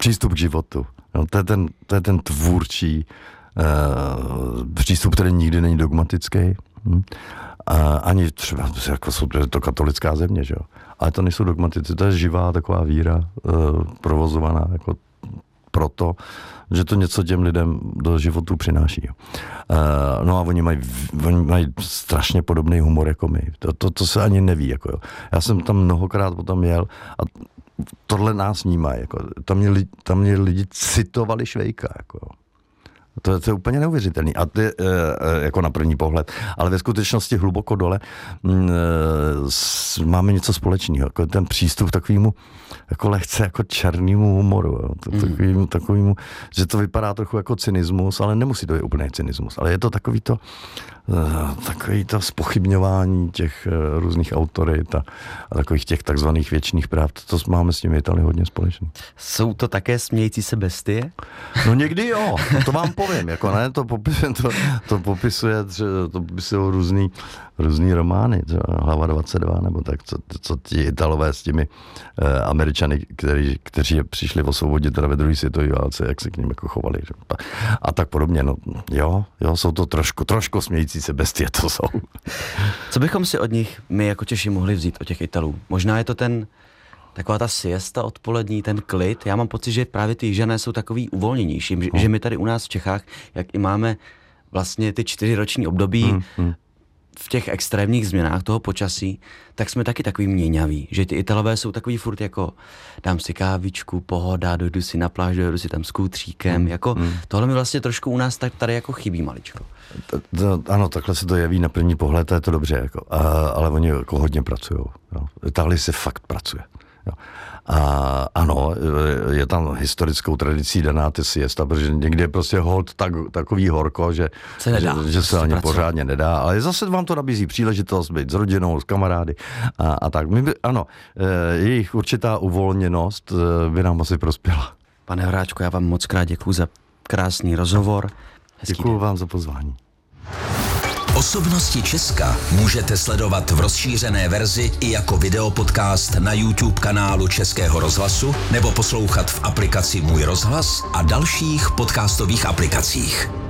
přístup k životu. No, to je ten tvůrčí přístup, který nikdy není dogmatický. Ani třeba, jako jsou to katolická země, že jo. Ale to nejsou dogmatici, to je živá taková víra, provozovaná jako proto, že to něco těm lidem do životu přináší. Jo. No a oni mají strašně podobný humor jako my. To se ani neví. Jako jo. Já jsem tam mnohokrát potom jel a tohle nás nímá. Jako. Tam mě lidi citovali Švejka. Jako. To je úplně neuvěřitelný. A to je jako na první pohled. Ale ve skutečnosti hluboko dole máme něco společného. Jako ten přístup takovému jako lehce jako černému humoru. Takovému, že to vypadá trochu jako cynismus, ale nemusí to být úplně cynismus. Ale je to takový to zpochybňování těch různých autorit a takových těch takzvaných věčných pravd. To máme s těmi Italy hodně společný. Jsou to také smějící se bestie? No někdy jo, to vám povím, jako ne, to popisují různý romány, Hlava 22, nebo tak, co ti Italové s těmi Američany, kteří přišli osvobodit ve druhé světové válce, jak se k ním jako chovali. A tak podobně, no jo, jsou to trošku smějící se bestie, to jsou. Co bychom si od nich my jako Češi mohli vzít, od těch Italů? Možná je to taková ta siesta odpolední, ten klid. Já mám pocit, že právě ty Jižané jsou takový uvolněnější, že my tady u nás v Čechách, jak i máme vlastně ty 4roční období v těch extrémních změnách toho počasí, tak jsme taky takový měňaví, že ty Italové jsou takový furt jako dám si kávičku, pohoda, dojdu si na pláž, dojdu si tam s kůtříkem, jako tohle mi vlastně trošku u nás tady jako chybí maličko. Ano, takhle se to jeví na první pohled, to je to dobře, jako, ale oni jako hodně pracují. Itálii se fakt pracuje. Jo. A ano, je tam historickou tradicí daná ty siesta, protože někdy je prostě hold takový horko, že se ani pořádně nedá, ale zase vám to nabízí příležitost být s rodinou, s kamarády a tak. Ano, jejich určitá uvolněnost by nám asi prospěla. Pane Horáčku, já vám moc krát děkuju za krásný rozhovor. Děkuju vám za pozvání. Osobnosti Česka můžete sledovat v rozšířené verzi i jako videopodcast na YouTube kanálu Českého rozhlasu nebo poslouchat v aplikaci Můj rozhlas a dalších podcastových aplikacích.